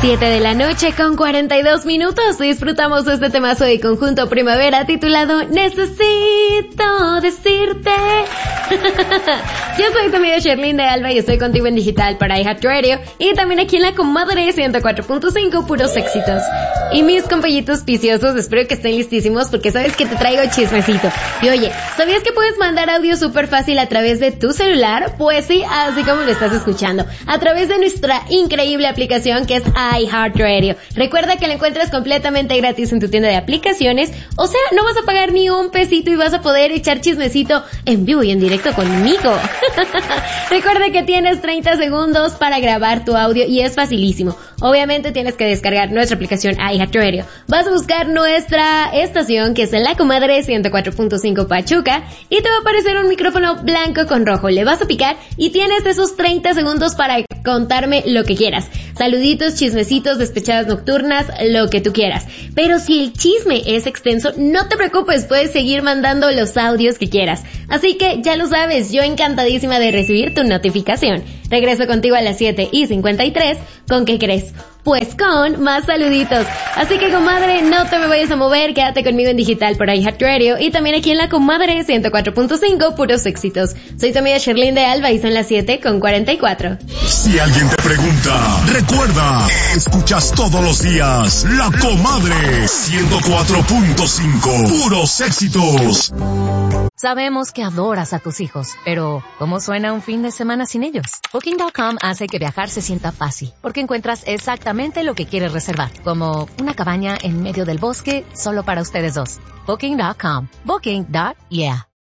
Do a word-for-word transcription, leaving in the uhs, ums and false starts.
siete de la noche con cuarenta y dos minutos. Disfrutamos de este temazo de Conjunto Primavera titulado Necesito Decirte. Yo soy tu amiga Sherlyn de Alba y estoy contigo en digital para iHeartRadio y también aquí en la Comadre ciento cuatro punto cinco, puros éxitos. Y mis compollitos viciosos, espero que estén listísimos porque sabes que te traigo chismecito. Y oye, ¿sabías que puedes mandar audio súper fácil a través de tu celular? Pues sí, así como lo estás escuchando, a través de nuestra increíble aplicación que es iHeartRadio. Recuerda que la encuentras completamente gratis en tu tienda de aplicaciones, o sea, no vas a pagar ni un pesito y vas a poder echar chismecito en vivo y en directo conmigo. Recuerda que tienes treinta segundos para grabar tu audio y es facilísimo. Obviamente tienes que descargar nuestra aplicación iHeartRadio. Vas a buscar nuestra estación que es en La Comadre ciento cuatro punto cinco Pachuca y te va a aparecer un micrófono blanco con rojo. Le vas a picar y tienes esos treinta segundos para contarme lo que quieras. Saluditos, chismecitos, despechadas nocturnas, lo que tú quieras. Pero si el chisme es extenso, no te preocupes, puedes seguir mandando los audios que quieras. Así que ya lo sabes, yo encantadísima de recibir tu notificación. Regreso contigo a las siete y cincuenta y tres. ¿Con qué crees? Pues con más saluditos. Así que, comadre, no te me vayas a mover, quédate conmigo en digital por iHeartRadio y también aquí en la Comadre ciento cuatro punto cinco, puros éxitos. Soy tu amiga Sherlyn de Alba y son las siete con cuarenta y cuatro. Si alguien te pregunta, recuerda, escuchas todos los días La Comadre ciento cuatro punto cinco, puros éxitos. Sabemos que adoras a tus hijos, pero ¿cómo suena un fin de semana sin ellos? Booking punto com hace que viajar se sienta fácil, porque encuentras exactamente lo que quieres reservar, como una cabaña en medio del bosque solo para ustedes dos. Booking punto com. Booking. Yeah.